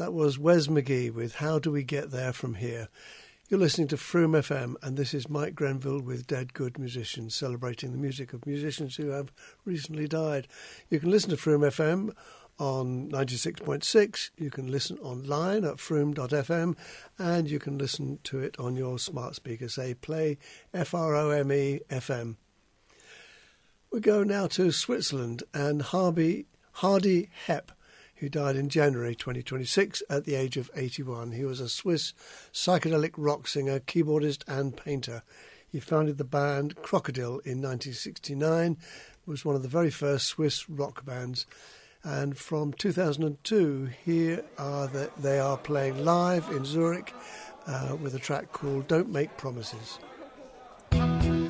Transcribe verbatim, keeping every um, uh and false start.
That was Wes McGee with How Do We Get There From Here? You're listening to Froome F M, and this is Mike Grenville with Dead Good Musicians, celebrating the music of musicians who have recently died. You can listen to Froome F M on ninety-six point six, you can listen online at froome dot f m, and you can listen to it on your smart speaker. Say play F R O M E F M. We go now to Switzerland and Harvey, Hardy Hepp, who died in January twenty twenty-six at the age of eighty-one. He was a Swiss psychedelic rock singer, keyboardist and painter. He founded the band Crocodile in nineteen sixty-nine, was one of the very first Swiss rock bands. And from two thousand two, here are the, they are playing live in Zurich uh, with a track called Don't Make Promises.